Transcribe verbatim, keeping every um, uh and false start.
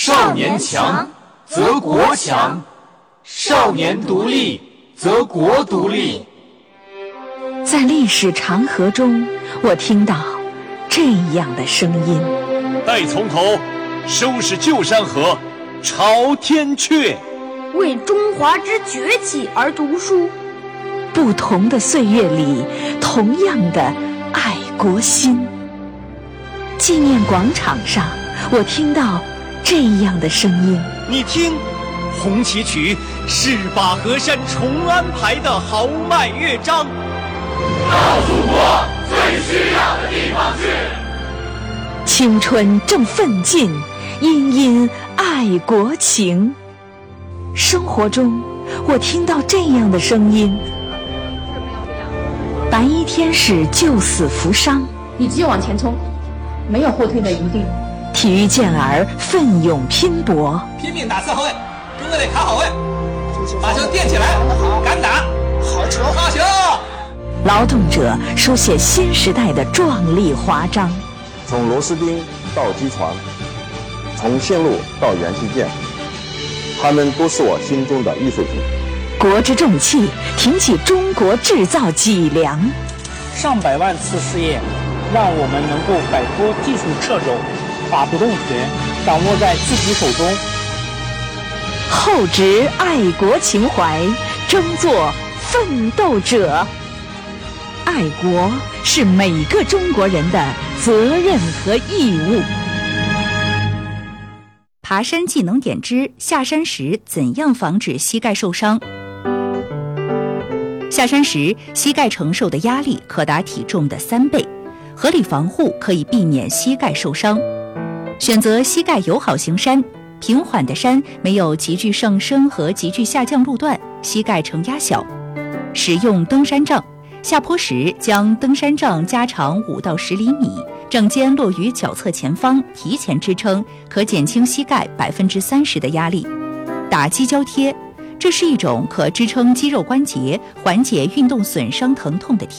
少年强则国强，少年独立则国独立。 在历史长河中，我听到这样的声音： 待从头，收拾旧山河，朝天阙。 为中华之崛起而读书。 不同的岁月里，同样的爱国心。纪念广场上，我听到这样的声音： 你听，红旗曲是把河山重安排的豪迈乐章。 到祖国最需要的地方去。 青春正奋进，殷殷爱国情。生活中，我听到这样的声音：白衣天使救死扶伤， 你只有往前冲，没有后退的余地。 体育健儿奋勇拼搏， 拼命打侧后卫，中卫得卡好位，把球垫起来，敢打，好球，好球！ 劳动者书写新时代的壮丽华章。 从螺丝钉到机床，从线路到元器件，他们都是我心中的艺术品。 国之重器，挺起中国制造脊梁。 上百万次试验，让我们能够摆脱技术掣肘，把主动权掌握在自己手中。 厚植爱国情怀，争做奋斗者。爱国是每个中国人的责任和义务。 爬山技能点之：下山时怎样防止膝盖受伤？下山时，膝盖承受的压力可达体重的三倍，合理防护可以避免膝盖受伤。选择膝盖友好型山，平缓的山没有急剧上升和急剧下降路段，膝盖承压小。使用登山杖，下坡时将登山杖加长五到十厘米，正肩落于脚侧前方，提前支撑，可减轻膝盖百分之三十的压力。打肌胶贴，这是一种可支撑肌肉关节、缓解运动损伤疼痛的贴。